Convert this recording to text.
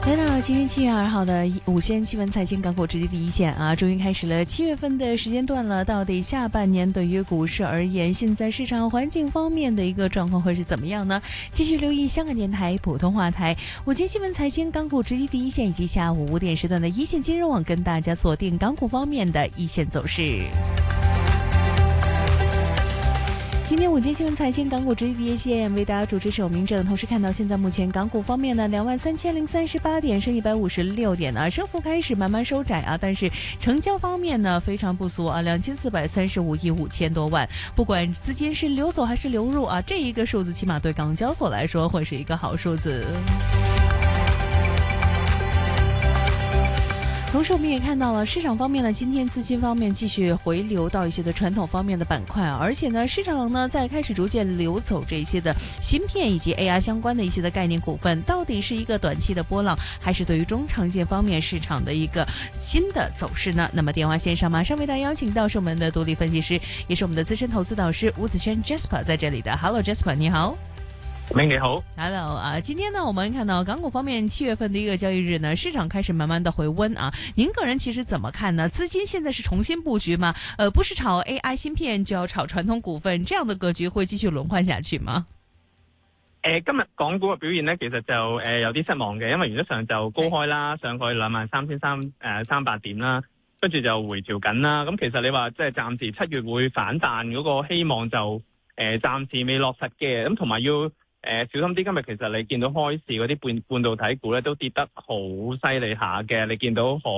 来到今天7月2号的午间新闻财经港股直击第一线啊，终于开始了7月份的时间段了。到底下半年对于股市而言，现在市场环境方面的一个状况会是怎么样呢？继续留意香港电台普通话台午间新闻财经港股直击第一线，以及下午5点时段的一线金融网，跟大家锁定港股方面的一线走势。今天午间新闻财经港股直击第一线，为大家主持是有明正。同时看到现在目前港股方面呢，23038点，升156点啊，升幅开始慢慢收窄啊，但是成交方面呢非常不俗啊，2435亿5000多万。不管资金是流走还是流入啊，这一个数字起码对港交所来说会是一个好数字。同时我们也看到了市场方面呢，今天资金方面继续回流到一些的传统方面的板块啊，而且呢市场呢在开始逐渐流走这些的芯片以及 AR 相关的一些的概念股份，到底是一个短期的波浪，还是对于中长线方面市场的一个新的走势呢？那么电话线上马上为大家邀请到是我们的独立分析师，也是我们的资深投资导师吴子轩 Jasper 在这里的。 Hello Jasper， 你好。 明你好 ，Hello 啊！今天呢，我们看到港股方面7月份的一个交易日呢，市场开始慢慢的回温啊。您个人其实怎么看呢？资金现在是重新布局吗？不是炒 AI 芯片就要炒传统股份，这样的格局会继续轮换下去吗？ 今日港股嘅表現咧，其實就有啲失望嘅，因為原則上就高開啦，上去23,300點啦，跟住就回調緊啦。咁其實你話即係暫時7月會反彈嗰個希望就暫時未落實嘅，咁同埋要小心啲。今日其實你見到開市嗰啲半導體股咧都跌得好犀利下嘅，你見到